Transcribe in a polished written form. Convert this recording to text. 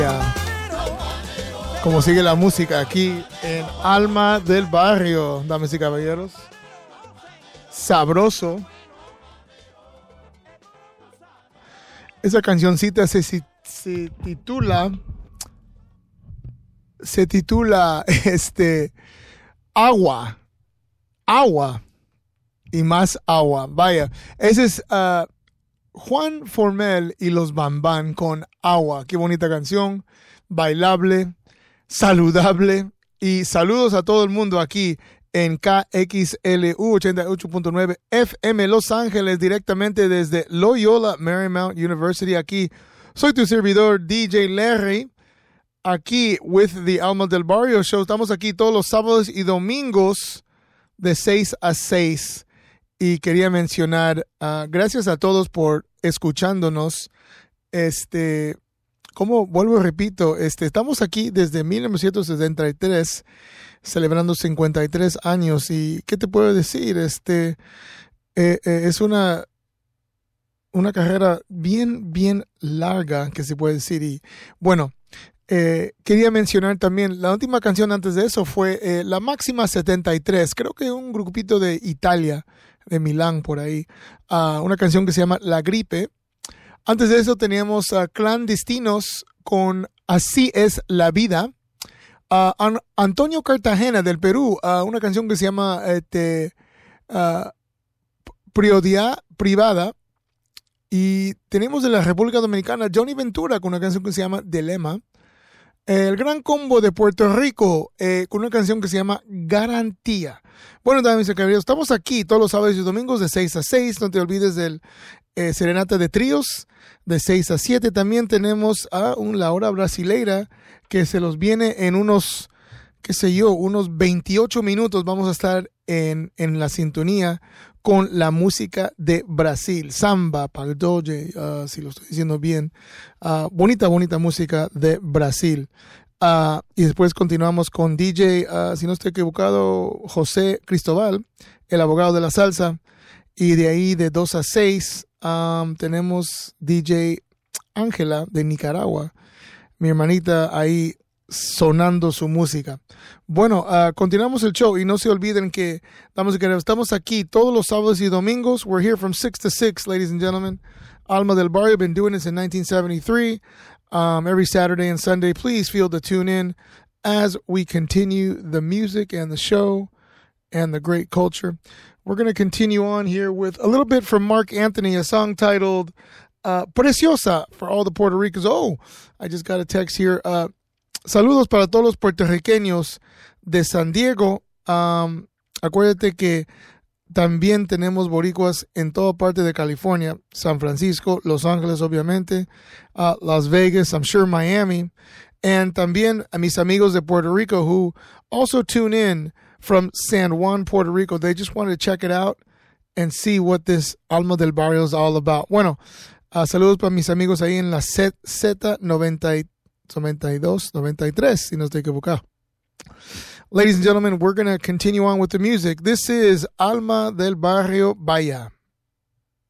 Como sigue la música aquí en Alma del Barrio, damas y caballeros. Sabroso. Esa cancioncita se titula Agua. Agua. Y más agua. Vaya. Ese es Juan Formel y los Bambán con Agua. Qué bonita canción. Bailable. Saludable. Y saludos a todo el mundo aquí en KXLU 88.9 FM Los Ángeles, directamente desde Loyola Marymount University. Aquí soy tu servidor DJ Larry, aquí with the Alma del Barrio Show. Estamos aquí todos los sábados y domingos de 6 a 6. Y quería mencionar, gracias a todos por escuchándonos. Como vuelvo y repito, estamos aquí desde 1973, celebrando 53 años. ¿Y qué te puedo decir? Es una carrera bien larga, que se puede decir. Y bueno, quería mencionar también, la última canción antes de eso fue La Máxima 73, creo que un grupito de Italia, de Milán por ahí, una canción que se llama La Gripe. Antes de eso teníamos Clandestinos con Así es la vida. Antonio Cartagena del Perú, una canción que se llama Prioridad Privada. Y tenemos de la República Dominicana Johnny Ventura con una canción que se llama Dilema. El Gran Combo de Puerto Rico con una canción que se llama Garantía. Bueno, damas y caballeros, estamos aquí todos los sábados y domingos de 6 a 6. No te olvides del Serenata de Tríos de 6 a 7. También tenemos la hora brasileira que se los viene en unos, unos 28 minutos. Vamos a estar en la sintonía con la música de Brasil, samba, pagode, si lo estoy diciendo bien, bonita música de Brasil. Y después continuamos con DJ, si no estoy equivocado, José Cristóbal, el abogado de la salsa. Y de ahí de 2 a 6 tenemos DJ Ángela de Nicaragua, mi hermanita ahí sonando su música. Bueno, continuamos el show y no se olviden que estamos aquí todos los sábados y domingos. We're here from 6 to 6, ladies and gentlemen. Alma del Barrio, been doing this in 1973. Every Saturday and Sunday, please feel to tune in as we continue the music and the show and the great culture. We're going to continue on here with a little bit from Mark Anthony, a song titled Preciosa for all the Puerto Ricans. Oh, I just got a text here. Saludos para todos los puertorriqueños de San Diego. Acuérdate que también tenemos boricuas en toda parte de California, San Francisco, Los Ángeles, obviamente, Las Vegas, I'm sure Miami, and también a mis amigos de Puerto Rico who also tune in from San Juan, Puerto Rico. They just wanted to check it out and see what this Alma del Barrio is all about. Bueno, saludos para mis amigos ahí en la Z92, 93, si no estoy equivocado. Ladies and gentlemen, we're going to continue on with the music. This is Alma del Barrio Bahia.